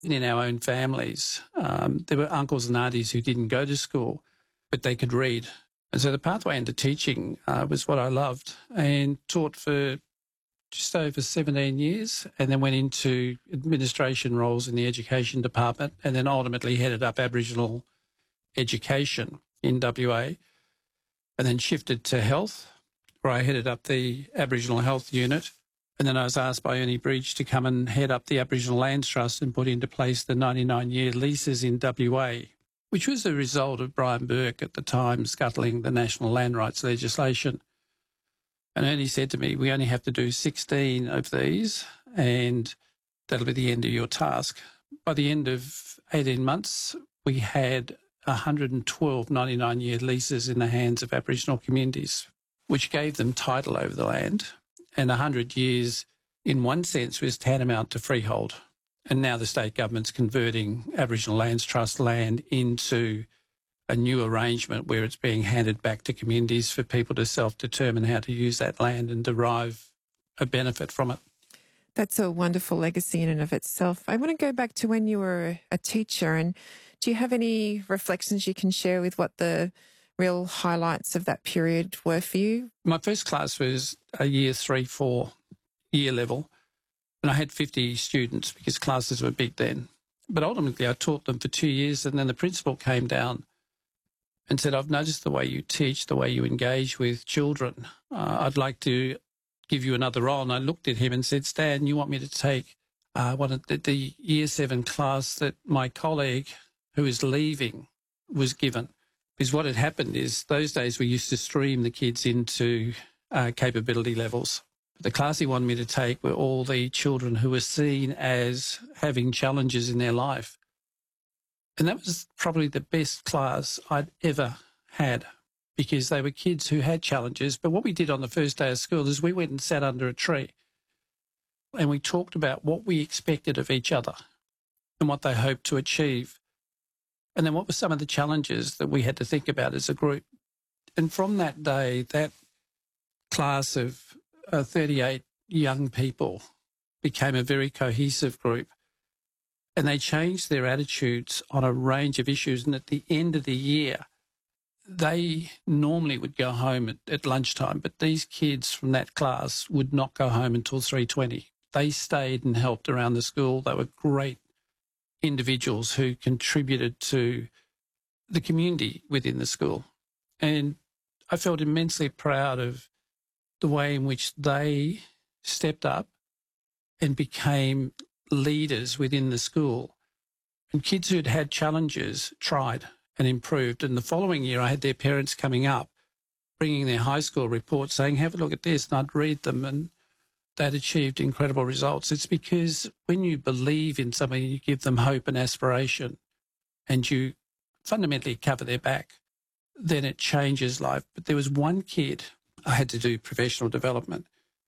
in our own families. There were uncles and aunties who didn't go to school, but they could read. And so the pathway into teaching was what I loved, and taught for just over 17 years, and then went into administration roles in the education department, and then ultimately headed up Aboriginal education in WA, and then shifted to health, where I headed up the Aboriginal Health Unit. And then I was asked by Ernie Bridge to come and head up the Aboriginal Lands Trust and put into place the 99-year leases in WA, which was a result of Brian Burke at the time scuttling the national land rights legislation. And Ernie said to me, we only have to do 16 of these and that'll be the end of your task. By the end of 18 months, we had 112 99-year leases in the hands of Aboriginal communities, which gave them title over the land. And 100 years, in one sense, was tantamount to freehold. And now the state government's converting Aboriginal Lands Trust land into a new arrangement where it's being handed back to communities for people to self-determine how to use that land and derive a benefit from it. That's a wonderful legacy in and of itself. I want to go back to when you were a teacher, and do you have any reflections you can share with what the real highlights of that period were for you? My first class was a year 3-4 year level, and I had 50 students because classes were big then. But ultimately I taught them for 2 years, and then the principal came down and said, I've noticed the way you teach, the way you engage with children. I'd like to give you another role. And I looked at him and said, Stan, you want me to take one of the year 7 class that my colleague who is leaving was given? Because what had happened is those days we used to stream the kids into capability levels. The class he wanted me to take were all the children who were seen as having challenges in their life. And that was probably the best class I'd ever had, because they were kids who had challenges. But what we did on the first day of school is we went and sat under a tree and we talked about what we expected of each other and what they hoped to achieve. And then what were some of the challenges that we had to think about as a group. And from that day, that class of 38 young people became a very cohesive group. And they changed their attitudes on a range of issues. And at the end of the year, they normally would go home at lunchtime, but these kids from that class would not go home until 3:20. They stayed and helped around the school. They were great individuals who contributed to the community within the school. And I felt immensely proud of the way in which they stepped up and became leaders within the school. And kids who'd had challenges tried and improved. And the following year, I had their parents coming up, bringing their high school reports, saying, have a look at this. And I'd read them, and they'd achieved incredible results. It's because when you believe in something, you give them hope and aspiration, and you fundamentally cover their back, then it changes life. But there was one kid, I had to do professional development.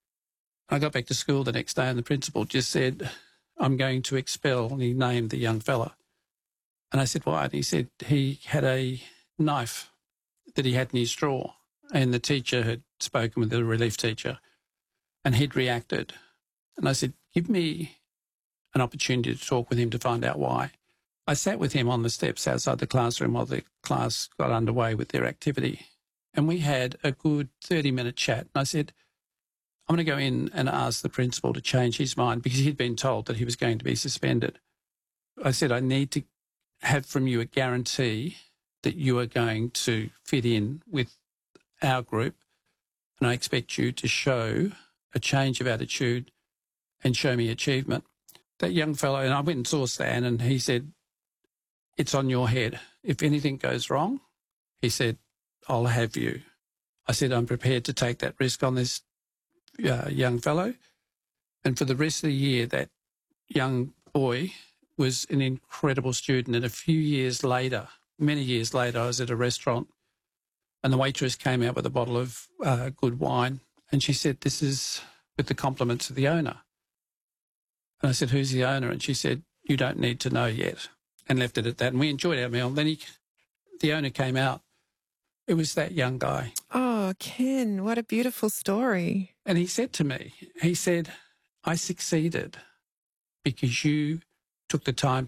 I got back to school the next day and the principal just said, I'm going to expel, and he named the young fella. And I said, why? And he said he had a knife that he had in his drawer, and the teacher had spoken with the relief teacher, and he'd reacted. And I said, give me an opportunity to talk with him to find out why. I sat with him on the steps outside the classroom while the class got underway with their activity, and we had a good 30-minute chat. And I said, I'm going to go in and ask the principal to change his mind, because he'd been told that he was going to be suspended. I said, I need to have from you a guarantee that you are going to fit in with our group, and I expect you to show a change of attitude and show me achievement. That young fellow, and I went and saw Stan, and he said, it's on your head. If anything goes wrong, he said, I'll have you. I said, I'm prepared to take that risk on this young fellow. And for the rest of the year, that young boy was an incredible student. And a few years later, many years later, I was at a restaurant, and the waitress came out with a bottle of good wine, and she said, this is with the compliments of the owner. And I said, who's the owner? And she said, you don't need to know yet, and left it at that. And we enjoyed our meal. Then the owner came out. It was that young guy. Oh, Ken, what a beautiful story. And he said to me, he said, I succeeded because you took the time